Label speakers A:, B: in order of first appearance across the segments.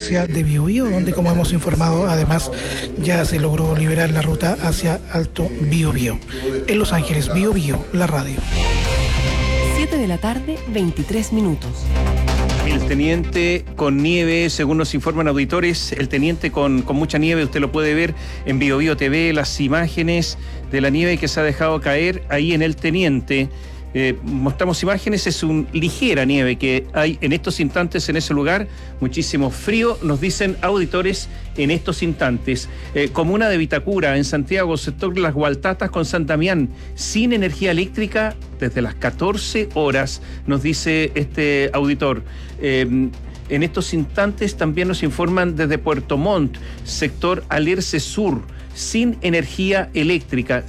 A: provincia de Biobío, donde, como hemos informado, además ya se logró liberar la ruta hacia Alto Biobío. En Los Ángeles, Biobío, la radio.
B: 7 de la tarde, 23 minutos.
C: El teniente con nieve, según nos informan auditores, el teniente con mucha nieve, usted lo puede ver en Biobío TV, las imágenes de la nieve que se ha dejado caer ahí en el teniente. Mostramos imágenes, es una ligera nieve que hay en estos instantes en ese lugar, muchísimo frío, nos dicen auditores en estos instantes. Comuna de Vitacura, en Santiago, sector Las Gualtatas con San Damián, sin energía eléctrica desde las 14 horas, nos dice este auditor. En estos instantes también nos informan desde Puerto Montt, sector Alerce Sur, sin energía eléctrica.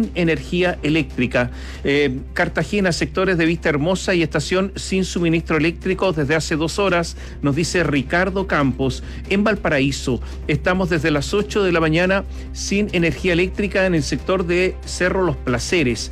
C: Cartagena, sectores de Vista Hermosa y estación sin suministro eléctrico desde hace 2 horas, nos dice Ricardo Campos. En Valparaíso, estamos desde las 8 de la mañana sin energía eléctrica en el sector de Cerro Los Placeres.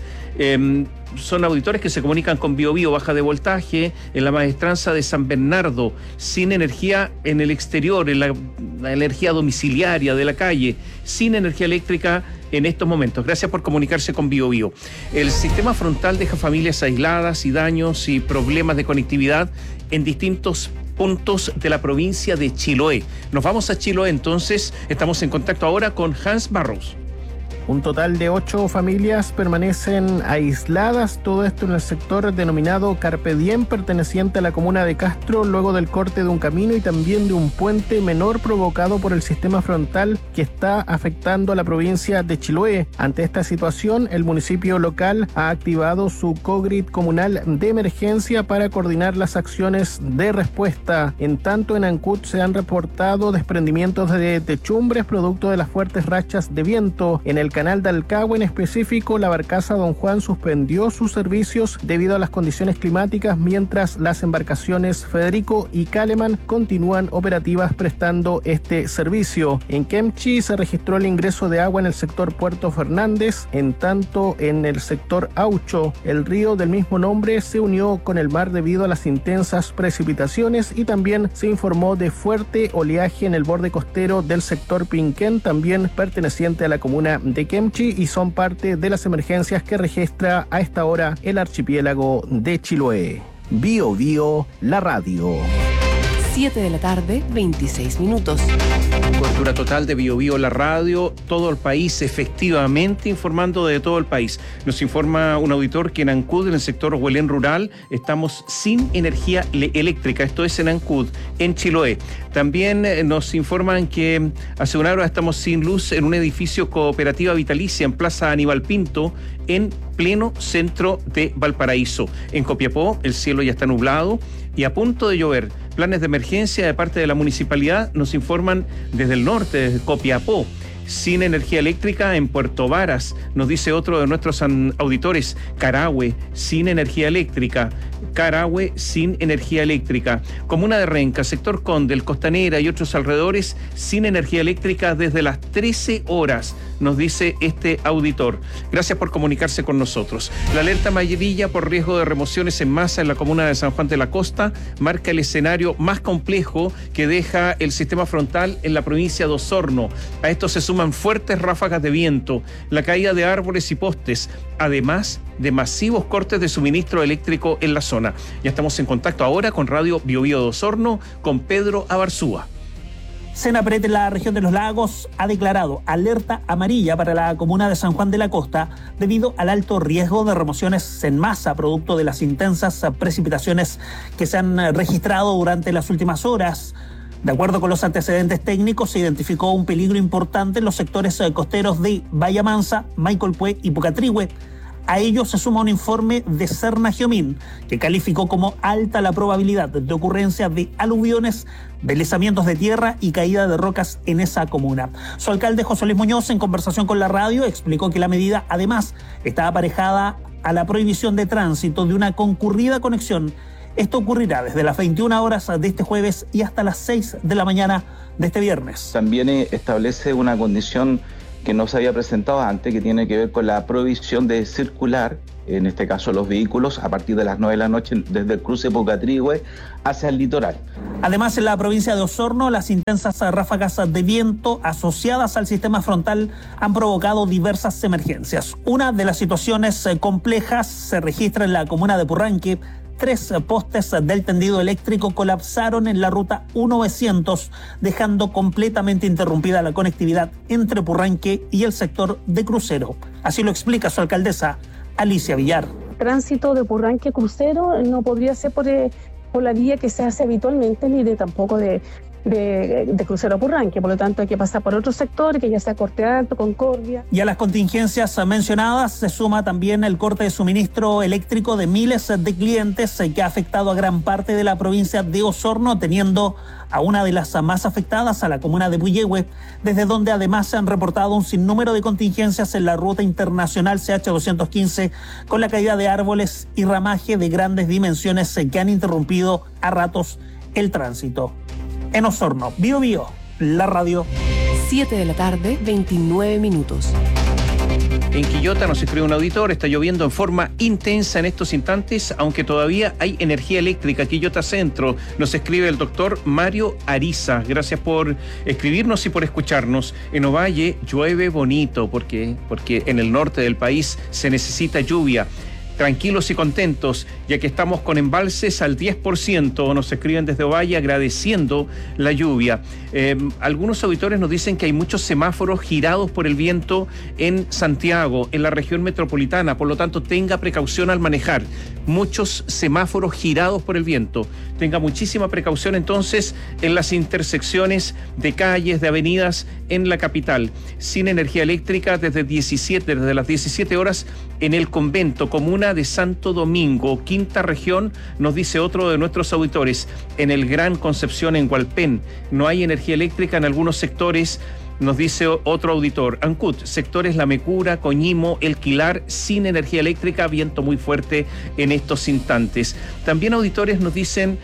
C: Son auditores que se comunican con Biobío, baja de voltaje, en la maestranza de San Bernardo, sin energía en el exterior, en la energía domiciliaria de la calle, sin energía eléctrica en estos momentos. Gracias por comunicarse con Biobío. El sistema frontal deja familias aisladas y daños y problemas de conectividad en distintos puntos de la provincia de Chiloé. Nos vamos a Chiloé, entonces estamos en contacto ahora con Hans Barros.
D: Un total de 8 familias permanecen aisladas, todo esto en el sector denominado Carpe Diem, perteneciente a la comuna de Castro, luego del corte de un camino y también de un puente menor provocado por el sistema frontal que está afectando a la provincia de Chiloé. Ante esta situación, el municipio local ha activado su COGRID comunal de emergencia para coordinar las acciones de respuesta. En tanto, en Ancud se han reportado desprendimientos de techumbres producto de las fuertes rachas de viento. En el canal de Alcagüe, en específico, la barcaza Don Juan suspendió sus servicios debido a las condiciones climáticas, mientras las embarcaciones Federico y Caleman continúan operativas prestando este servicio. En Kemchi se registró el ingreso de agua en el sector Puerto Fernández, en tanto en el sector Aucho, el río del mismo nombre se unió con el mar debido a las intensas precipitaciones y también se informó de fuerte oleaje en el borde costero del sector Pinquén, también perteneciente a la comuna de Kemchi, y son parte de las emergencias que registra a esta hora el archipiélago de Chiloé. Biobío, la radio.
B: 7 de la tarde, 26 minutos.
C: Cobertura total de Biobío, la radio, todo el país, efectivamente informando de todo el país. Nos informa un auditor que en Ancud, en el sector Huelén rural, estamos sin energía eléctrica. Esto es en Ancud, en Chiloé. También nos informan que hace una hora estamos sin luz en un edificio cooperativa vitalicia en Plaza Aníbal Pinto, en pleno centro de Valparaíso. En Copiapó, el cielo ya está nublado y a punto de llover. Planes de emergencia de parte de la municipalidad nos informan desde el norte, desde Copiapó. Sin energía eléctrica en Puerto Varas, nos dice otro de nuestros auditores. Carahue, sin energía eléctrica. Carahue, sin energía eléctrica. Comuna de Renca, sector Conde, el Costanera y otros alrededores, sin energía eléctrica desde las 13 horas, nos dice este auditor. Gracias por comunicarse con nosotros. La alerta amarilla por riesgo de remociones en masa en la comuna de San Juan de la Costa marca el escenario más complejo que deja el sistema frontal en la provincia de Osorno. A esto se suman fuertes ráfagas de viento, la caída de árboles y postes, además de masivos cortes de suministro eléctrico en la zona. Ya estamos en contacto ahora con Radio Biobío de Osorno, con Pedro Abarzúa.
E: Senapred en la región de los lagos ha declarado alerta amarilla para la comuna de San Juan de la Costa debido al alto riesgo de remociones en masa producto de las intensas precipitaciones que se han registrado durante las últimas horas. De acuerdo con los antecedentes técnicos, se identificó un peligro importante en los sectores costeros de Bahía Mansa, Maicolpué y Pucatrihue. A ello se suma un informe de Serna Giomín, que calificó como alta la probabilidad de ocurrencia de aluviones, deslizamientos de tierra y caída de rocas en esa comuna. Su alcalde, José Luis Muñoz, en conversación con la radio, explicó que la medida, además, está aparejada a la prohibición de tránsito de una concurrida conexión. Esto ocurrirá desde las 21 horas de este jueves y hasta las 6 de la mañana de este viernes.
F: También establece una condición que no se había presentado antes, que tiene que ver con la prohibición de circular en este caso los vehículos, a partir de las 9 de la noche desde el cruce Pucatrihue hacia el litoral.
E: Además, en la provincia de Osorno, las intensas ráfagas de viento asociadas al sistema frontal han provocado diversas emergencias. Una de las situaciones complejas se registra en la comuna de Purranque. 3 postes del tendido eléctrico colapsaron en la ruta 1900, dejando completamente interrumpida la conectividad entre Purranque y el sector de Crucero. Así lo explica su alcaldesa, Alicia Villar.
G: Tránsito de Purranque Crucero no podría ser por la vía que se hace habitualmente, ni tampoco de Crucero a Purranque. Por lo tanto, hay que pasar por otro sector, que ya sea Corte Alto, Concordia.
E: Y a las contingencias mencionadas se suma también el corte de suministro eléctrico de miles de clientes que ha afectado a gran parte de la provincia de Osorno, teniendo a una de las más afectadas, a la comuna de Puyehue, desde donde además se han reportado un sinnúmero de contingencias en la ruta internacional CH215, con la caída de árboles y ramaje de grandes dimensiones que han interrumpido a ratos el tránsito. En Osorno, Bío Bío, la radio.
B: 7 de la tarde, 29 minutos.
C: En Quillota nos escribe un auditor, está lloviendo en forma intensa en estos instantes, aunque todavía hay energía eléctrica. Quillota Centro, nos escribe el doctor Mario Ariza. Gracias por escribirnos y por escucharnos. En Ovalle llueve bonito porque en el norte del país se necesita lluvia. Tranquilos y contentos, ya que estamos con embalses al 10%, nos escriben desde Ovalle agradeciendo la lluvia. Algunos auditores nos dicen que hay muchos semáforos girados por el viento en Santiago, en la región metropolitana, por lo tanto tenga precaución al manejar. Muchos semáforos girados por el viento. Tenga muchísima precaución entonces en las intersecciones de calles, de avenidas en la capital. Sin energía eléctrica desde las 17 horas en el convento, comuna de Santo Domingo, quinta región, nos dice otro de nuestros auditores. En el Gran Concepción, en Hualpén, no hay energía eléctrica en algunos sectores, nos dice otro auditor. Ancud, sectores La Mecura, Coñimo, El Quilar, sin energía eléctrica, viento muy fuerte en estos instantes. También auditores nos dicen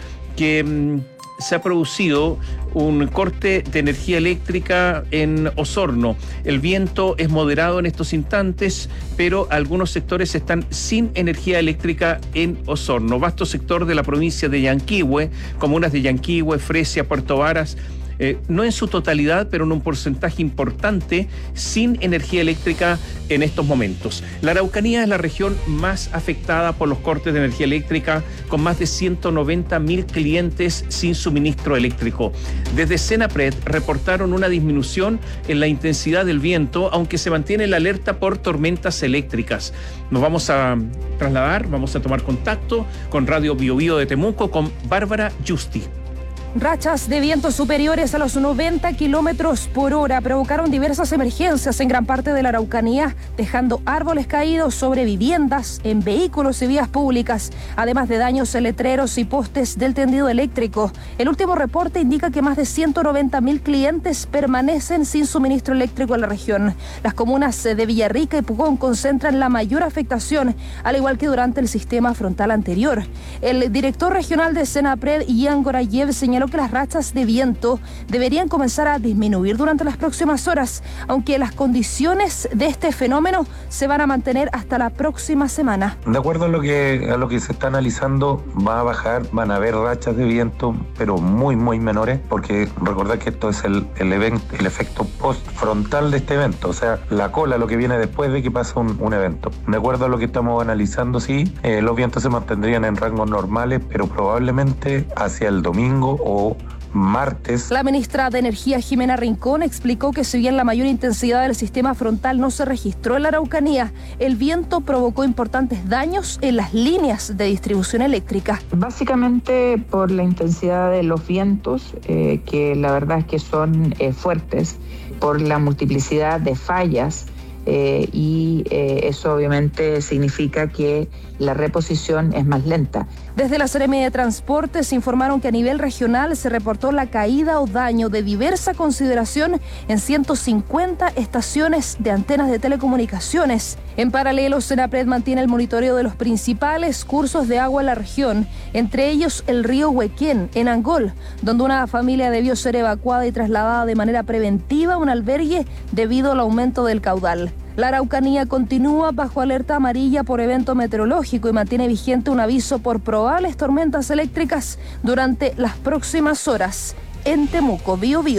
C: que se ha producido un corte de energía eléctrica en Osorno. El viento es moderado en estos instantes, pero algunos sectores están sin energía eléctrica en Osorno. Vasto sector de la provincia de Yanquihue, comunas de Yanquihue, Fresia, Puerto Varas, no en su totalidad, pero en un porcentaje importante, sin energía eléctrica en estos momentos. La Araucanía es la región más afectada por los cortes de energía eléctrica, con más de 190.000 clientes sin suministro eléctrico. Desde Senapred reportaron una disminución en la intensidad del viento, aunque se mantiene la alerta por tormentas eléctricas. Nos vamos a trasladar, vamos a tomar contacto con Radio Bío Bío de Temuco, con Bárbara Justi.
H: Rachas de viento superiores a los 90 kilómetros por hora provocaron diversas emergencias en gran parte de la Araucanía, dejando árboles caídos sobre viviendas, en vehículos y vías públicas, además de daños en letreros y postes del tendido eléctrico. El último reporte indica que más de 190.000 clientes permanecen sin suministro eléctrico en la región. Las comunas de Villarrica y Pucón concentran la mayor afectación, al igual que durante el sistema frontal anterior. El director regional de Senapred, Ian Gorayev, señaló que las rachas de viento deberían comenzar a disminuir durante las próximas horas, aunque las condiciones de este fenómeno se van a mantener hasta la próxima semana.
I: De acuerdo a lo que se está analizando, va a bajar, van a haber rachas de viento, pero muy menores, porque recordad que esto es el efecto post-frontal de este evento, o sea, la cola, lo que viene después de que pasa un evento. De acuerdo a lo que estamos analizando, sí, los vientos se mantendrían en rangos normales, pero probablemente hacia el domingo o martes.
H: La ministra de Energía, Jimena Rincón, explicó que si bien la mayor intensidad del sistema frontal no se registró en la Araucanía, el viento provocó importantes daños en las líneas de distribución eléctrica.
J: Básicamente por la intensidad de los vientos, que la verdad es que son fuertes, por la multiplicidad de fallas, y eso obviamente significa que la reposición es más lenta.
H: Desde la Seremi de Transportes informaron que a nivel regional se reportó la caída o daño de diversa consideración en 150 estaciones de antenas de telecomunicaciones. En paralelo, Senapred mantiene el monitoreo de los principales cursos de agua en la región, entre ellos el río Huequén, en Angol, donde una familia debió ser evacuada y trasladada de manera preventiva a un albergue debido al aumento del caudal. La Araucanía continúa bajo alerta amarilla por evento meteorológico y mantiene vigente un aviso por probables tormentas eléctricas durante las próximas horas. En Temuco, Biobío.